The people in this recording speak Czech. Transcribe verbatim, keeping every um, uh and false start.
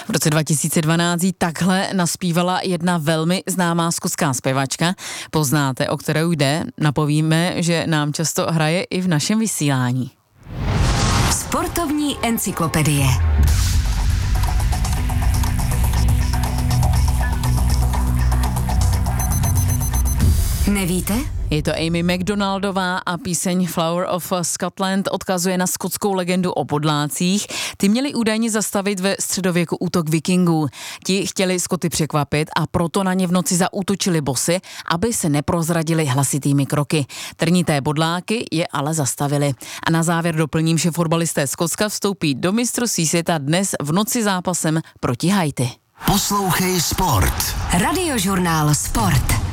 V roce dva tisíce dvanáct jí takhle naspívala jedna velmi známá skotská zpěvačka. Poznáte, o kterou jde? Napovíme, že nám často hraje i v našem vysílání. Sportovní encyklopedie. Nevíte? Je to Amy Macdonaldová a píseň Flower of Scotland odkazuje na skotskou legendu o podlácích. Ty měli údajně zastavit ve středověku útok vikingů. Ti chtěli Skoty překvapit a proto na ně v noci zaútočili bosy, aby se neprozradili hlasitými kroky. Trnité bodláky je ale zastavili. A na závěr doplním, že fotbalisté Skotska vstoupí do mistrovství světa dnes v noci zápasem proti Haiti. Poslouchej Sport. Radiožurnál Sport.